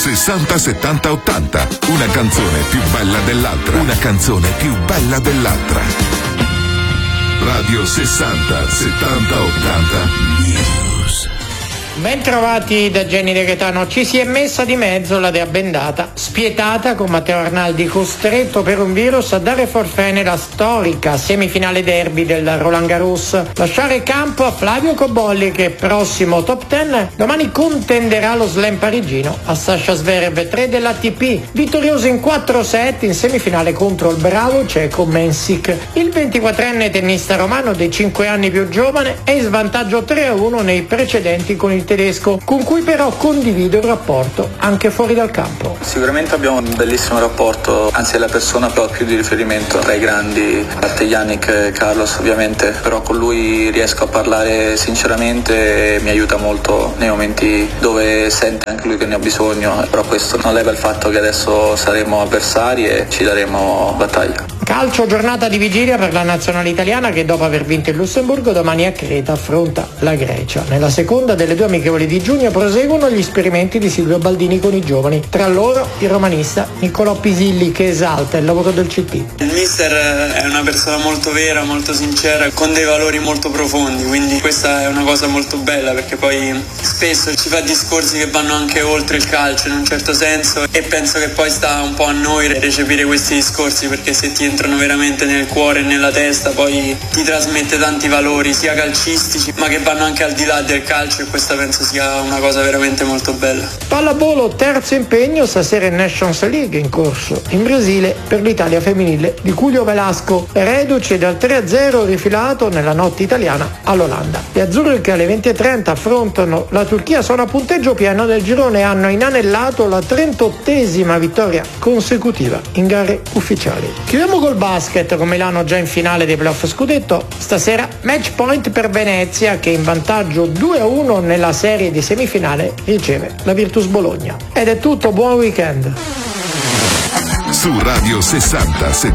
60 70 80. Una canzone più bella dell'altra. Una canzone più bella dell'altra. Radio 60 70 80 News. Bentrovati da Jenny De Gaetano. Ci si è messa di mezzo la dea bendata, spietata con Matteo Arnaldi costretto per un virus a dare forfait nella storica semifinale derby del Roland Garros. Lasciare campo a Flavio Cobolli che prossimo top 10 domani contenderà lo slam parigino a Sasha Zverev, 3 dell'ATP, vittorioso in 4 set in semifinale contro il bravo ceco Mensik. Il 24enne tennista romano dei 5 anni più giovane è in svantaggio 3-1 nei precedenti con il tedesco, con cui però condivide un rapporto anche fuori dal campo. Sicuramente abbiamo un bellissimo rapporto, anzi è la persona però più di riferimento tra i grandi, a parte Yannick e Carlos ovviamente, però con lui riesco a parlare sinceramente e mi aiuta molto nei momenti dove sente anche lui che ne ho bisogno, però questo non leva il fatto che adesso saremo avversari e ci daremo battaglia. Calcio, giornata di vigilia per la nazionale italiana che dopo aver vinto il Lussemburgo domani a Creta affronta la Grecia. Nella seconda delle due amichevoli di giugno proseguono gli esperimenti di Silvio Baldini con i giovani, tra loro il romanista Niccolò Pisilli che esalta il lavoro del CT. Il mister è una persona molto vera, molto sincera, con dei valori molto profondi, quindi questa è una cosa molto bella perché poi spesso ci fa discorsi che vanno anche oltre il calcio in un certo senso e penso che poi sta un po' a noi recepire questi discorsi, perché se ti entrano veramente nel cuore e nella testa poi ti trasmette tanti valori sia calcistici ma che vanno anche al di là del calcio, e questa penso sia una cosa veramente molto bella. Pallavolo, terzo impegno stasera in Nations League in corso in Brasile per l'Italia femminile di Julio Velasco, reduce dal 3-0 rifilato nella notte italiana all'Olanda. Gli azzurri che alle 20:30 affrontano la Turchia sono a punteggio pieno del girone e hanno inanellato la 38esima vittoria consecutiva in gare ufficiali. Chiudiamo col basket con Milano già in finale dei playoff scudetto. Stasera match point per Venezia che in vantaggio 2-1 nella serie di semifinale riceve la Virtus Bologna. Ed è tutto, buon weekend. Su Radio 60